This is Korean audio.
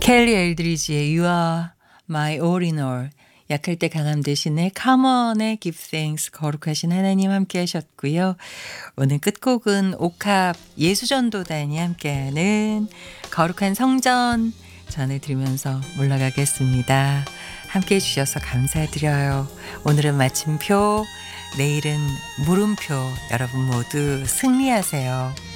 켈리 엘드리지의 You are my all in all. 약할 때 강함 대신에 Come on의 Give thanks 거룩하신 하나님 함께 하셨고요. 오늘 끝곡은 옥합 예수전도단이 함께하는 거룩한 성전 전해드리면서 물러가겠습니다. 함께해 주셔서 감사드려요. 오늘은 마침표, 내일은 물음표. 여러분 모두 승리하세요.